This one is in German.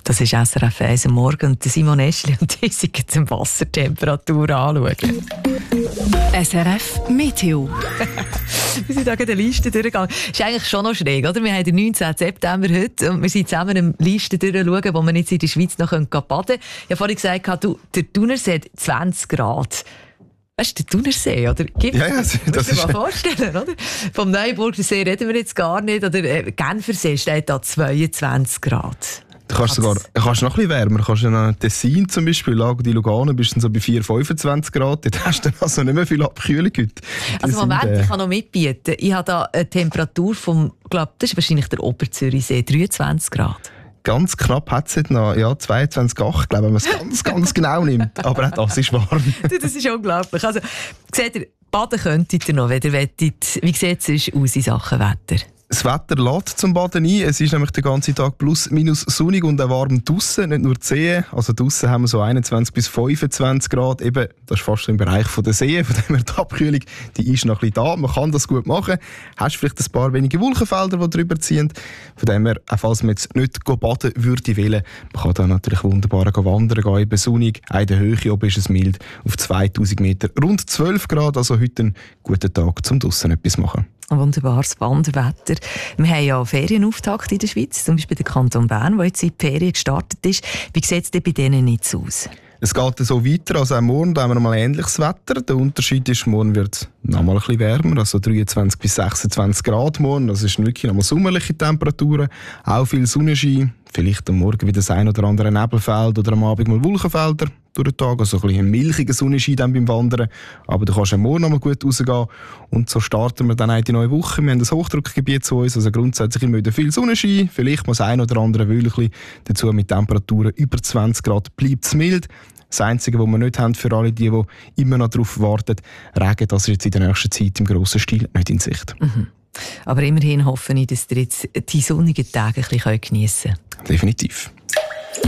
Das ist SRF 1 am Morgen und Simon Eschli und die sind jetzt die Wassertemperatur anschauen. SRF Meteo. Wir sind da gerade eine Liste durchgegangen. Ist eigentlich schon noch schräg, oder? Wir haben den 19. September heute und wir sind zusammen eine Liste durchschauen, wo man jetzt in der Schweiz noch baden können. Ich habe vorhin gesagt, der Thunersee hat 20 Grad. Weißt du, der Thunersee, oder? Das musst du dir mal vorstellen, oder? Vom Neuenburger See reden wir jetzt gar nicht. Oder Genfersee steht da 22 Grad. Du kannst noch ein bisschen wärmer. Du kannst in Tessin zum Beispiel, Lago di Lugano, bist du so bei 4-25 Grad. Dort hast du dann also nicht mehr viel Abkühlung heute. Also Moment, ich kann noch mitbieten. Ich habe da eine Temperatur vom, ich glaube, das ist wahrscheinlich der Oberzürichsee, 23 Grad. Ganz knapp hat es heute noch 22,8, glaube ich, wenn man es ganz genau nimmt. Aber auch das ist warm. Das ist unglaublich. Also, seht ihr, baden könntet ihr noch, wenn ihr wettet. Wie sieht es aus in Sachen Wetter? Das Wetter lädt zum Baden ein. Es ist nämlich den ganzen Tag plus minus sonnig und auch warm draussen, nicht nur die Seen. Also draussen haben wir so 21 bis 25 Grad. Eben, das ist fast im Bereich der Seen. Von dem her die Abkühlung, die ist noch ein bisschen da. Man kann das gut machen. Hast vielleicht ein paar wenige Wolkenfelder, die drüber ziehen. Von dem her, auch falls man jetzt nicht baden würde wollen, man kann da natürlich wunderbar wandern gehen, eben sonnig. Auch in der Höhe oben ist es mild, auf 2000 Meter. Rund 12 Grad, also heute ein guter Tag, um draussen etwas zu machen. Ein wunderbares Wanderwetter. Wir haben ja Ferienauftakt in der Schweiz, zum Beispiel der Kanton Bern, der jetzt in die Ferien gestartet ist. Wie sieht es denn bei denen jetzt aus? Es geht so weiter, also auch morgen haben wir mal ähnliches Wetter. Der Unterschied ist, morgen wird es noch mal ein bisschen wärmer, also 23 bis 26 Grad morgen. Das ist wirklich noch mal sommerliche Temperaturen, auch viel Sonnenschein. Vielleicht am Morgen wieder das ein oder andere Nebelfeld oder am Abend mal Wolkenfelder durch den Tag. Also ein bisschen milchiger Sonnenschein dann beim Wandern. Aber du kannst am Morgen noch mal gut rausgehen. Und so starten wir dann auch die neue Woche. Wir haben das Hochdruckgebiet zu uns, also grundsätzlich immer wieder viel Sonnenschein. Vielleicht mal das ein oder andere Wölkchen. Dazu mit Temperaturen über 20 Grad bleibt es mild. Das Einzige, was wir nicht haben für alle die immer noch darauf warten, Regen, das ist jetzt in der nächsten Zeit im grossen Stil nicht in Sicht. Mhm. Aber immerhin hoffe ich, dass ihr jetzt die sonnigen Tage ein bisschen geniessen könnt. Definitiv.